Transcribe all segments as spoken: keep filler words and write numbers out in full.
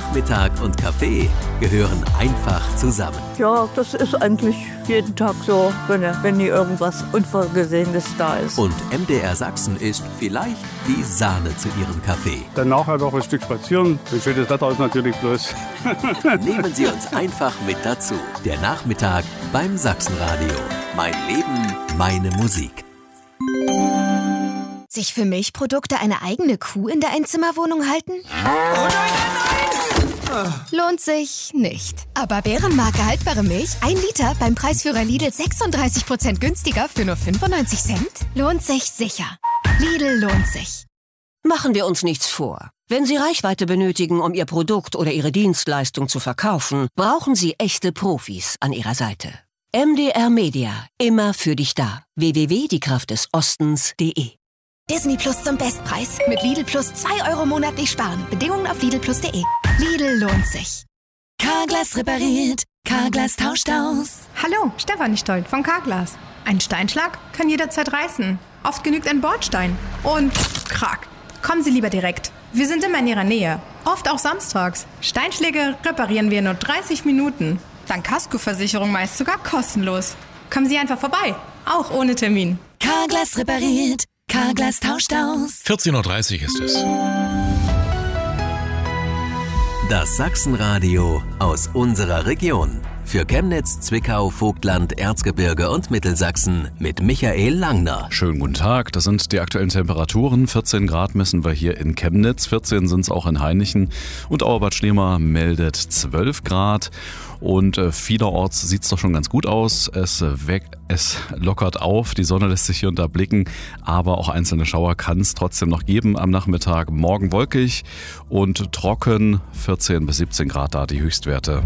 Nachmittag und Kaffee gehören einfach zusammen. Ja, das ist eigentlich jeden Tag so, wenn, wenn nie irgendwas Unvorgesehenes da ist. Und M D R Sachsen ist vielleicht die Sahne zu ihrem Kaffee. Danach halt auch ein Stück spazieren. Ein schönes Wetter ist natürlich bloß. Nehmen Sie uns einfach mit dazu. Der Nachmittag beim Sachsenradio. Mein Leben, meine Musik. Sich für Milchprodukte eine eigene Kuh in der Einzimmerwohnung halten? Oh nein, nein, nein! Lohnt sich nicht. Aber Bärenmarke haltbare Milch, ein Liter beim Preisführer Lidl sechsunddreißig Prozent günstiger für nur fünfundneunzig Cent? Lohnt sich sicher. Lidl lohnt sich. Machen wir uns nichts vor. Wenn Sie Reichweite benötigen, um Ihr Produkt oder Ihre Dienstleistung zu verkaufen, brauchen Sie echte Profis an Ihrer Seite. M D R Media, immer für dich da. w w w punkt die kraft des ostens punkt de Disney Plus zum Bestpreis. Mit Lidl Plus zwei Euro monatlich sparen. Bedingungen auf lidl plus punkt de. Lidl lohnt sich. Carglass repariert. Carglass tauscht aus. Hallo, Stefanie Stoll von Carglass. Ein Steinschlag kann jederzeit reißen. Oft genügt ein Bordstein. Und krack. Kommen Sie lieber direkt. Wir sind immer in Ihrer Nähe. Oft auch samstags. Steinschläge reparieren wir in nur dreißig Minuten. Dank Kaskoversicherung meist sogar kostenlos. Kommen Sie einfach vorbei. Auch ohne Termin. Carglass repariert. Carglass tauscht aus. vierzehn Uhr dreißig ist es. Das Sachsenradio aus unserer Region. Für Chemnitz, Zwickau, Vogtland, Erzgebirge und Mittelsachsen mit Michael Langner. Schönen guten Tag, das sind die aktuellen Temperaturen. vierzehn Grad messen wir hier in Chemnitz, vierzehn sind es auch in Hainichen und Auerbad Schneemer meldet zwölf Grad. Und äh, vielerorts sieht es doch schon ganz gut aus. Es, weg, es lockert auf, die Sonne lässt sich hier unterblicken, aber auch einzelne Schauer kann es trotzdem noch geben am Nachmittag. Morgen wolkig und trocken, vierzehn bis siebzehn Grad da die Höchstwerte.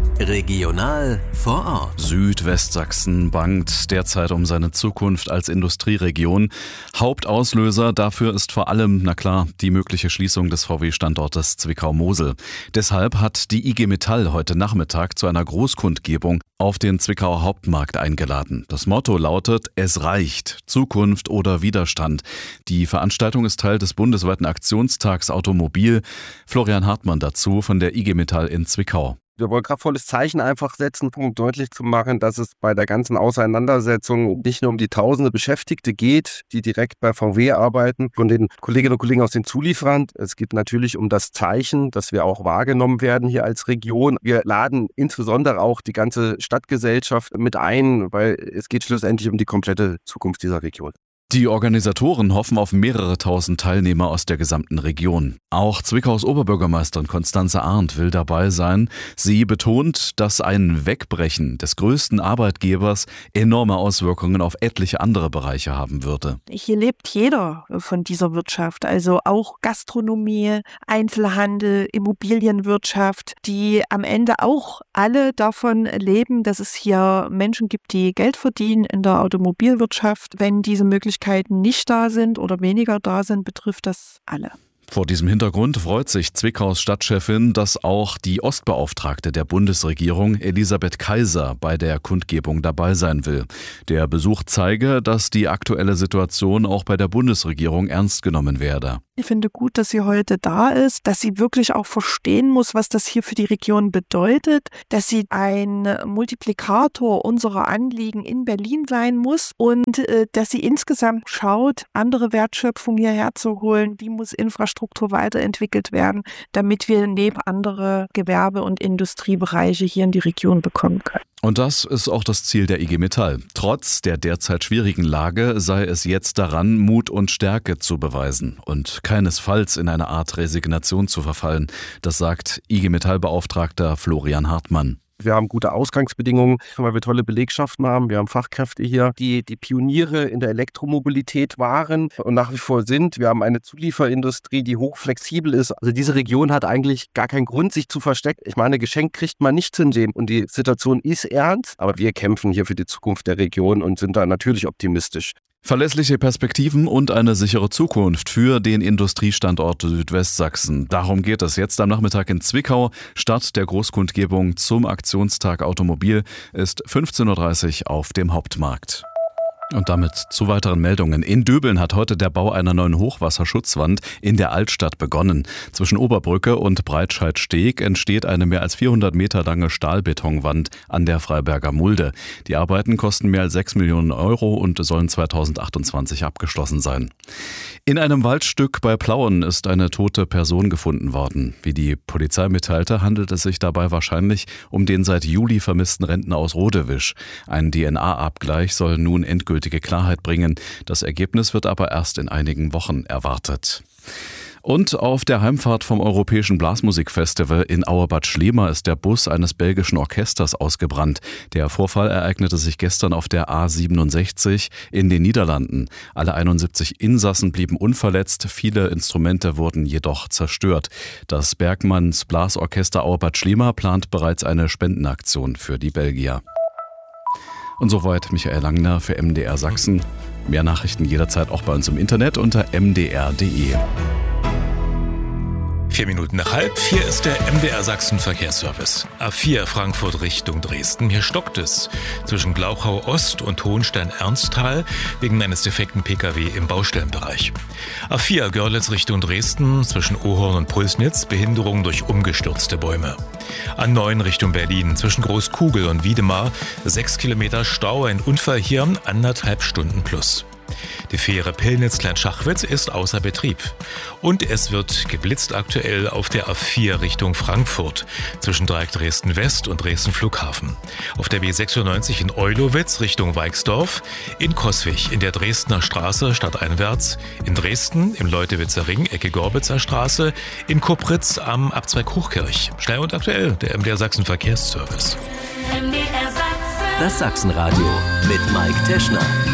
Regional vor Ort. Südwestsachsen bangt derzeit um seine Zukunft als Industrieregion. Hauptauslöser dafür ist vor allem, na klar, die mögliche Schließung des V W-Standortes Zwickau-Mosel. Deshalb hat die I G Metall heute Nachmittag zu einer Großkundgebung auf den Zwickauer Hauptmarkt eingeladen. Das Motto lautet: Es reicht, Zukunft oder Widerstand. Die Veranstaltung ist Teil des bundesweiten Aktionstags Automobil. Florian Hartmann dazu von der I G Metall in Zwickau. Wir wollen kraftvolles Zeichen einfach setzen, um deutlich zu machen, dass es bei der ganzen Auseinandersetzung nicht nur um die tausende Beschäftigte geht, die direkt bei V W arbeiten, von den Kolleginnen und Kollegen aus den Zulieferern. Es geht natürlich um das Zeichen, dass wir auch wahrgenommen werden hier als Region. Wir laden insbesondere auch die ganze Stadtgesellschaft mit ein, weil es geht schlussendlich um die komplette Zukunft dieser Region. Die Organisatoren hoffen auf mehrere tausend Teilnehmer aus der gesamten Region. Auch Zwickaus Oberbürgermeisterin Constanze Arndt will dabei sein. Sie betont, dass ein Wegbrechen des größten Arbeitgebers enorme Auswirkungen auf etliche andere Bereiche haben würde. Hier lebt jeder von dieser Wirtschaft, also auch Gastronomie, Einzelhandel, Immobilienwirtschaft, die am Ende auch alle davon leben, dass es hier Menschen gibt, die Geld verdienen in der Automobilwirtschaft. Wenn diese Möglichkeiten nicht da sind oder weniger da sind, betrifft das alle. Vor diesem Hintergrund freut sich Zwickaus Stadtchefin, dass auch die Ostbeauftragte der Bundesregierung, Elisabeth Kaiser, bei der Kundgebung dabei sein will. Der Besuch zeige, dass die aktuelle Situation auch bei der Bundesregierung ernst genommen werde. Ich finde gut, dass sie heute da ist, dass sie wirklich auch verstehen muss, was das hier für die Region bedeutet, dass sie ein Multiplikator unserer Anliegen in Berlin sein muss und äh, dass sie insgesamt schaut, andere Wertschöpfung hierher zu holen, wie muss Infrastruktur weiterentwickelt werden, damit wir neben andere Gewerbe- und Industriebereiche hier in die Region bekommen können. Und das ist auch das Ziel der I G Metall. Trotz der derzeit schwierigen Lage sei es jetzt daran, Mut und Stärke zu beweisen und keinesfalls in eine Art Resignation zu verfallen. Das sagt I G Metall-Beauftragter Florian Hartmann. Wir haben gute Ausgangsbedingungen, weil wir tolle Belegschaften haben. Wir haben Fachkräfte hier, die die Pioniere in der Elektromobilität waren und nach wie vor sind. Wir haben eine Zulieferindustrie, die hochflexibel ist. Also diese Region hat eigentlich gar keinen Grund, sich zu verstecken. Ich meine, Geschenk kriegt man nicht zu sehen. Und die Situation ist ernst, aber wir kämpfen hier für die Zukunft der Region und sind da natürlich optimistisch. Verlässliche Perspektiven und eine sichere Zukunft für den Industriestandort Südwestsachsen. Darum geht es jetzt am Nachmittag in Zwickau. Start der Großkundgebung zum Aktionstag Automobil ist fünfzehn Uhr dreißig auf dem Hauptmarkt. Und damit zu weiteren Meldungen. In Döbeln hat heute der Bau einer neuen Hochwasserschutzwand in der Altstadt begonnen. Zwischen Oberbrücke und Breitscheid-Steg entsteht eine mehr als vierhundert Meter lange Stahlbetonwand an der Freiberger Mulde. Die Arbeiten kosten mehr als sechs Millionen Euro und sollen zweitausendachtundzwanzig abgeschlossen sein. In einem Waldstück bei Plauen ist eine tote Person gefunden worden. Wie die Polizei mitteilte, handelt es sich dabei wahrscheinlich um den seit Juli vermissten Rentner aus Rodewisch. Ein D N A-Abgleich soll nun endgültig Klarheit bringen. Das Ergebnis wird aber erst in einigen Wochen erwartet. Und auf der Heimfahrt vom Europäischen Blasmusikfestival in Auerbad Schlema ist der Bus eines belgischen Orchesters ausgebrannt. Der Vorfall ereignete sich gestern auf der A siebenundsechzig in den Niederlanden. Alle einundsiebzig Insassen blieben unverletzt, viele Instrumente wurden jedoch zerstört. Das Bergmanns Blasorchester Auerbad Schlema plant bereits eine Spendenaktion für die Belgier. Und soweit Michael Langner für M D R Sachsen. Mehr Nachrichten jederzeit auch bei uns im Internet unter m d r punkt d e. Vier Minuten nach halb. Hier ist der M D R Sachsen Verkehrsservice. A vier Frankfurt Richtung Dresden. Hier stockt es zwischen Glauchau Ost und Hohenstein-Ernsthal wegen eines defekten P K W im Baustellenbereich. A vier Görlitz Richtung Dresden zwischen Ohorn und Pulsnitz. Behinderung durch umgestürzte Bäume. A neun Richtung Berlin zwischen Großkugel und Wiedemar. Sechs Kilometer Stau. Ein Unfall hier, anderthalb Stunden plus. Die Fähre Pillnitz-Kleinschachwitz ist außer Betrieb. Und es wird geblitzt aktuell auf der A vier Richtung Frankfurt zwischen Dreieck Dresden West und Dresden Flughafen. Auf der B sechsundneunzig in Eulowitz Richtung Weixdorf, in Coswig in der Dresdner Straße stadteinwärts, in Dresden im Leutewitzer Ring Ecke Gorbitzer Straße, in Kupritz am Abzweig Hochkirch. Schnell und aktuell, der M D R Sachsen Verkehrsservice. Das Sachsenradio mit Mike Teschner.